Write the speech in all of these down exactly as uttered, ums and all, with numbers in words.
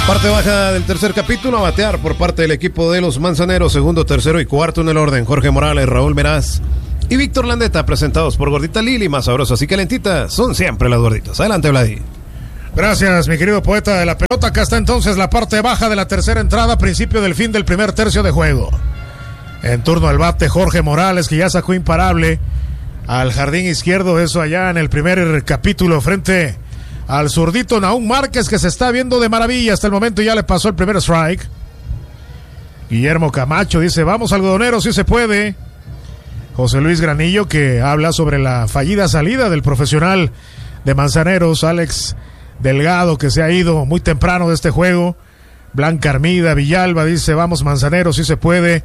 Parte baja del tercer capítulo, a batear por parte del equipo de los Manzaneros, segundo, tercero y cuarto en el orden. Jorge Morales, Raúl Meraz y Víctor Landeta, presentados por Gordita Lili, más sabrosas y calentitas, son siempre las gorditas. Adelante, Vladi. Gracias, mi querido poeta de la pelota. Acá está entonces la parte baja de la tercera entrada, principio del fin del primer tercio de juego. En turno al bate Jorge Morales, que ya sacó imparable al jardín izquierdo, eso allá en el primer capítulo frente al zurdito Nahum Márquez, que se está viendo de maravilla hasta el momento. Ya le pasó el primer strike. Guillermo Camacho dice: vamos algodoneros, si se puede. José Luis Granillo, que habla sobre la fallida salida del profesional de Manzaneros, Alex Delgado, que se ha ido muy temprano de este juego. Blanca Armida Villalba dice: vamos Manzaneros, si se puede.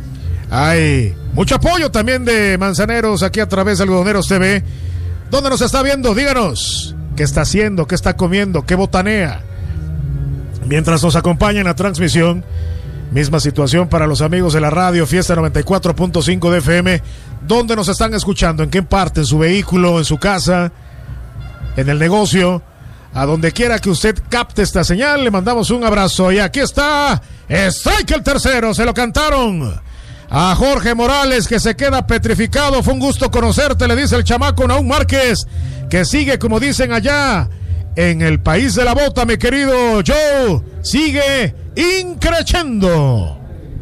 Hay mucho apoyo también de Manzaneros aquí a través de Algodoneros T V. ¿Dónde nos está viendo? Díganos. ¿Qué está haciendo? ¿Qué está comiendo? ¿Qué botanea? Mientras nos acompaña en la transmisión, misma situación para los amigos de la radio Fiesta noventa y cuatro punto cinco de F M. ¿Dónde nos están escuchando? ¿En qué parte? ¿En su vehículo? ¿En su casa? ¿En el negocio? A donde quiera que usted capte esta señal, le mandamos un abrazo. Y aquí está, strike el tercero, se lo cantaron a Jorge Morales, que se queda petrificado. Fue un gusto conocerte, le dice el chamaco Nahum Márquez, que sigue, como dicen allá en el país de la bota, mi querido Joe, sigue increchendo.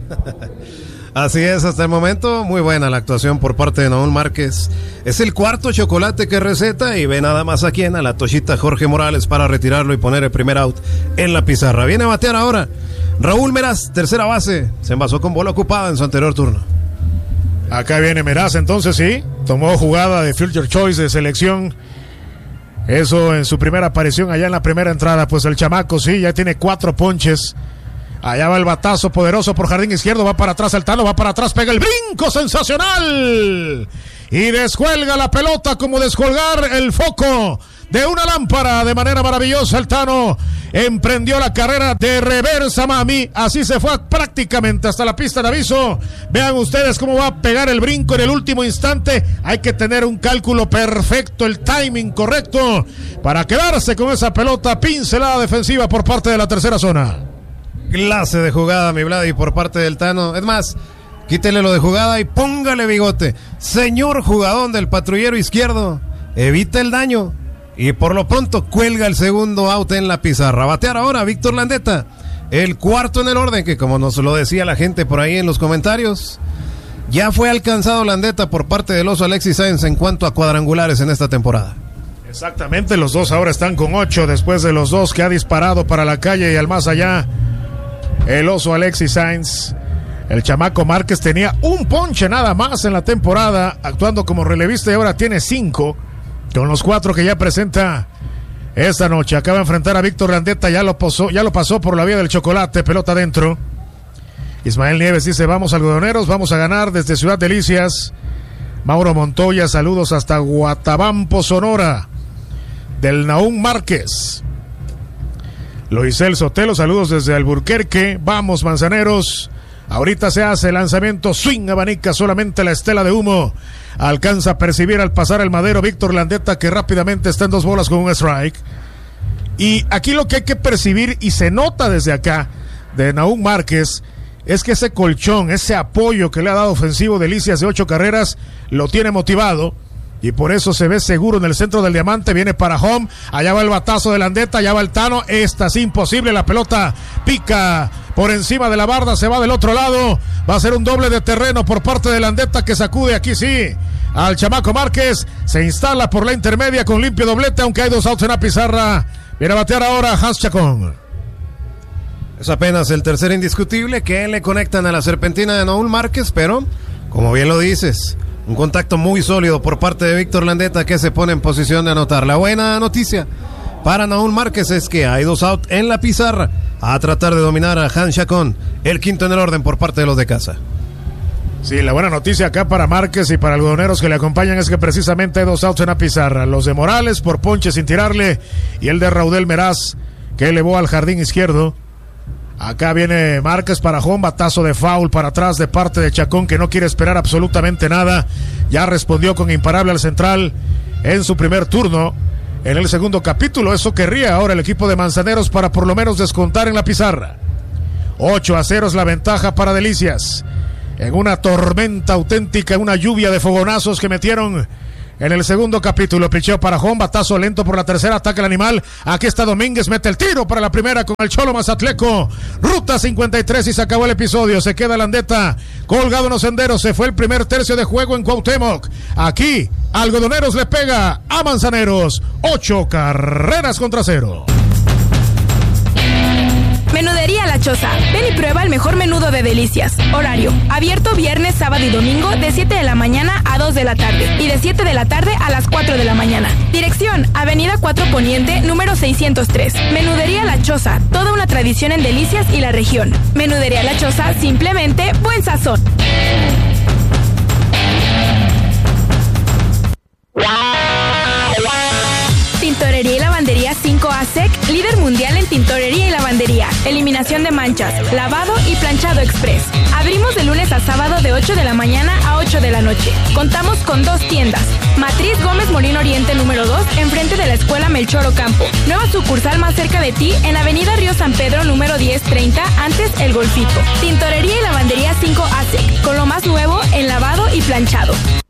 Así es, hasta el momento, muy buena la actuación por parte de Nahum Márquez. Es el cuarto chocolate que receta y ve nada más a quién, a la tochita Jorge Morales, para retirarlo y poner el primer out en la pizarra. Viene a batear ahora Raúl Meraz, tercera base, se envasó con bola ocupada en su anterior turno. Acá viene Meraz, entonces sí, tomó jugada de Future Choice de selección. Eso en su primera aparición allá en la primera entrada. Pues el chamaco sí, ya tiene cuatro ponches. Allá va el batazo poderoso por jardín izquierdo, va para atrás Altano, va para atrás, pega el brinco sensacional y descuelga la pelota como descolgar el foco de una lámpara de manera maravillosa. Altano emprendió la carrera de reversa, mami, así se fue prácticamente hasta la pista de aviso. Vean ustedes cómo va a pegar el brinco en el último instante. Hay que tener un cálculo perfecto, el timing correcto para quedarse con esa pelota. Pincelada defensiva por parte de la tercera zona. Clase de jugada, mi Vladi, por parte del Tano. Es más, quítele lo de jugada y póngale bigote. Señor jugadón del patrullero izquierdo, evita el daño y por lo pronto cuelga el segundo out en la pizarra. Batear ahora Víctor Landeta, el cuarto en el orden, que como nos lo decía la gente por ahí en los comentarios, ya fue alcanzado Landeta por parte del oso Alexis Sáenz en cuanto a cuadrangulares en esta temporada. Exactamente, los dos ahora están con ocho después de los dos que ha disparado para la calle y al más allá el oso Alexis Sáenz. El chamaco Márquez tenía un ponche nada más en la temporada, actuando como relevista, y ahora tiene cinco, con los cuatro que ya presenta esta noche. Acaba de enfrentar a Víctor Landeta, ya lo pasó, ya lo pasó por la vía del chocolate, pelota adentro. Ismael Nieves dice: vamos algodoneros, vamos a ganar desde Ciudad Delicias. Mauro Montoya, saludos hasta Guatabampo, Sonora, del Nahum Márquez. Loisel Sotelo, saludos desde Alburquerque. Vamos Manzaneros. Ahorita se hace el lanzamiento, swing, abanica solamente la estela de humo. Alcanza a percibir al pasar el madero Víctor Landeta, que rápidamente está en dos bolas con un strike. Y aquí lo que hay que percibir, y se nota desde acá, de Nahum Márquez, es que ese colchón, ese apoyo que le ha dado ofensivo Delicias de ocho carreras, lo tiene motivado. Y por eso se ve seguro en el centro del diamante. Viene para home, allá va el batazo de Landeta, allá va el Tano. Esta es imposible, la pelota pica por encima de la barda, se va del otro lado. Va a ser un doble de terreno por parte de Landeta, que sacude aquí sí al chamaco Márquez. Se instala por la intermedia con limpio doblete, aunque hay dos outs en la pizarra. Viene a batear ahora Hans Chacón. Es apenas el tercer indiscutible que le conectan a la serpentina de Nahum Márquez, pero como bien lo dices, un contacto muy sólido por parte de Víctor Landeta, que se pone en posición de anotar. La buena noticia para Nahum Márquez es que hay dos out en la pizarra, a tratar de dominar a Hans Chacón, el quinto en el orden por parte de los de casa. Sí, la buena noticia acá para Márquez y para algodoneros que le acompañan es que precisamente hay dos outs en la pizarra. Los de Morales por ponche sin tirarle y el de Raudel Meraz, que elevó al jardín izquierdo. Acá viene Márquez para home, batazo de foul para atrás de parte de Chacón, que no quiere esperar absolutamente nada. Ya respondió con imparable al central en su primer turno. en el segundo capítulo. Eso querría ahora el equipo de Manzaneros para por lo menos descontar en la pizarra. ocho a cero es la ventaja para Delicias. En una tormenta auténtica, una lluvia de fogonazos que metieron en el segundo capítulo. Picheo para Jón, batazo lento por la tercera, ataca el animal. Aquí está Domínguez, mete el tiro para la primera con el Cholo Mazatleco. Ruta cincuenta y tres y se acabó el episodio. Se queda Landeta colgado en los senderos. Se fue el primer tercio de juego en Cuauhtémoc. Aquí, Algodoneros le pega a Manzaneros. Ocho carreras contra cero. Menudería La Choza. Ven y prueba el mejor menudo de Delicias. Horario: abierto viernes, sábado y domingo de siete de la mañana a dos de la tarde y de siete de la tarde a las cuatro de la mañana. Dirección: Avenida cuatro Poniente, número seiscientos tres. Menudería La Choza. Toda una tradición en Delicias y la región. Menudería La Choza, simplemente buen sazón. Tintorería y Lavandería cinco A S E C, líder mundial en tintorería y lavandería, eliminación de manchas, lavado y planchado express. Abrimos de lunes a sábado de ocho de la mañana a ocho de la noche. Contamos con dos tiendas. Matriz Gómez Morín Oriente número dos, enfrente de la Escuela Melchor Ocampo. Nueva sucursal más cerca de ti en Avenida Río San Pedro número diez treinta, antes El Golfito. Tintorería y Lavandería cinco A S E C, con lo más nuevo en lavado y planchado.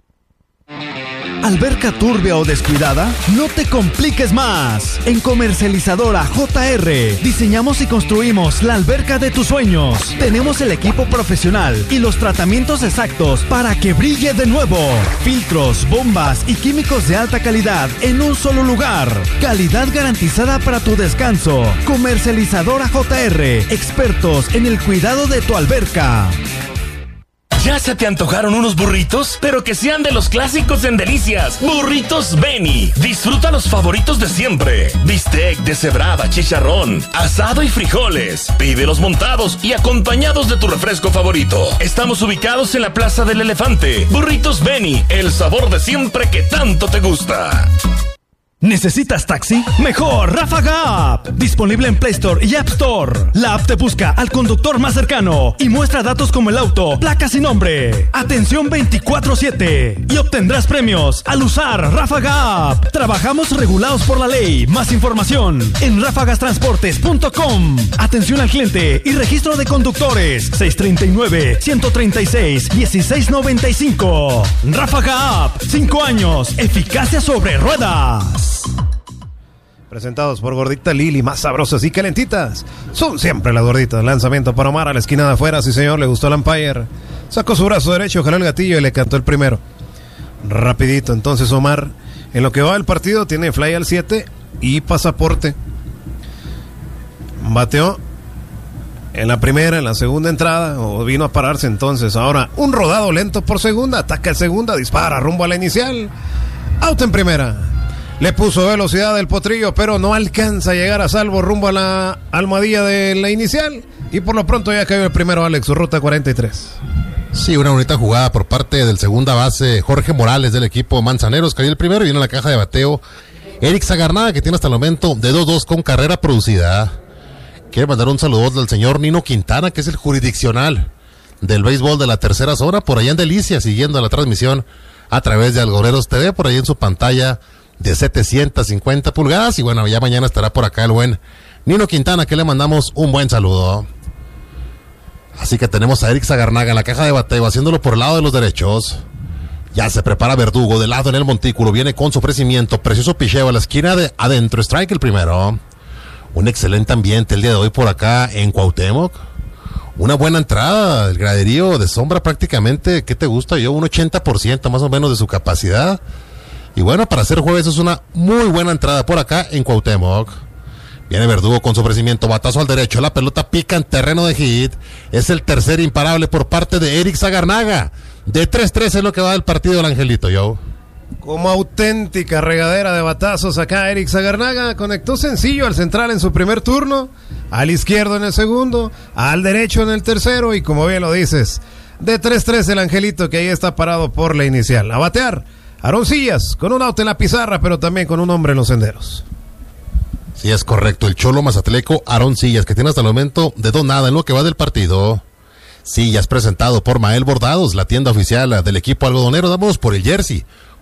¿Alberca turbia o descuidada? No te compliques más. En Comercializadora J R diseñamos y construimos la alberca de tus sueños. Tenemos el equipo profesional y los tratamientos exactos para que brille de nuevo. Filtros, bombas y químicos de alta calidad en un solo lugar. Calidad garantizada para tu descanso. Comercializadora J R, expertos en el cuidado de tu alberca. ¿Ya se te antojaron unos burritos? Pero que sean de los clásicos en Delicias. Burritos Beni. Disfruta los favoritos de siempre. Bistec, deshebrada, chicharrón, asado y frijoles. Pídelos montados y acompañados de tu refresco favorito. Estamos ubicados en la Plaza del Elefante. Burritos Beni, el sabor de siempre que tanto te gusta. ¿Necesitas taxi? Mejor Ráfaga App. Disponible en Play Store y App Store. La app te busca al conductor más cercano y muestra datos como el auto, placas y nombre. Atención veinticuatro siete. Y obtendrás premios al usar Ráfaga App. Trabajamos regulados por la ley. Más información en ráfagas transportes punto com. Atención al cliente y registro de conductores. seis tres nueve, uno tres seis, uno seis nueve cinco. Ráfaga App. Cinco años. Eficacia sobre ruedas. Presentados por Gordita Lili, más sabrosas y calentitas. Son siempre las gorditas. Lanzamiento para Omar a la esquina de afuera. Sí, señor, le gustó el umpire. Sacó su brazo derecho, jaló el gatillo y le cantó el primero. Rapidito, entonces Omar, en lo que va del partido, tiene fly al siete y pasaporte. Bateó en la primera, en la segunda entrada, o vino a pararse entonces. Ahora, un rodado lento por segunda, ataca el segunda, dispara rumbo a la inicial. Out en primera. Le puso velocidad el potrillo, pero no alcanza a llegar a salvo rumbo a la almohadilla de la inicial. Y por lo pronto ya cayó el primero Alex, su ruta cuarenta y tres. Sí, una bonita jugada por parte del segunda base Jorge Morales del equipo Manzaneros. Cayó el primero y viene a la caja de bateo Eric Zagarnaga, que tiene hasta el momento de dos dos con carrera producida. Quiere mandar un saludo al señor Nino Quintana, que es el jurisdiccional del béisbol de la tercera zona, por allá en Delicias, siguiendo la transmisión a través de Algodoneros T V, por ahí en su pantalla de setecientas cincuenta pulgadas. Y bueno, ya mañana estará por acá el buen Nino Quintana, que le mandamos un buen saludo. Así que tenemos a Eric Zagarnaga en la caja de bateo, haciéndolo por el lado de los derechos. Ya se prepara Verdugo, de lado en el montículo, viene con su ofrecimiento, precioso picheo a la esquina de adentro, strike el primero. Un excelente ambiente el día de hoy por acá en Cuauhtémoc. Una buena entrada, el graderío de sombra prácticamente, ¿qué te gusta? Yo, un ochenta por ciento más o menos de su capacidad. Y bueno, para hacer jueves es una muy buena entrada por acá en Cuauhtémoc. Viene Verdugo con su ofrecimiento, batazo al derecho, la pelota pica en terreno de hit. Es el tercer imparable por parte de Eric Zagarnaga. De tres tres es lo que va del partido del Angelito, yo. Como auténtica regadera de batazos acá Eric Zagarnaga. Conectó sencillo al central en su primer turno, al izquierdo en el segundo, al derecho en el tercero. Y como bien lo dices, de tres tres el Angelito, que ahí está parado por la inicial. A batear Aarón Sillas, con un out en la pizarra, pero también con un hombre en los senderos. Sí, es correcto, el Cholo Mazatleco, Aarón Sillas, que tiene hasta el momento de dos nada en lo que va del partido. Sillas presentado por Mael Bordados, la tienda oficial del equipo algodonero. Damos por el jersey,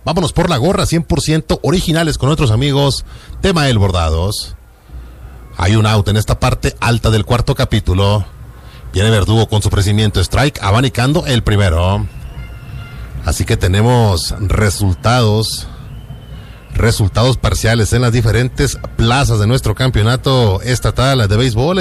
Vámonos por la gorra, cien por ciento originales con nuestros amigos de Mael Bordados. Hay un out en esta parte alta del cuarto capítulo. Viene Verdugo con su crecimiento strike, abanicando el primero. Así que tenemos resultados, resultados parciales en las diferentes plazas de nuestro campeonato estatal de béisbol.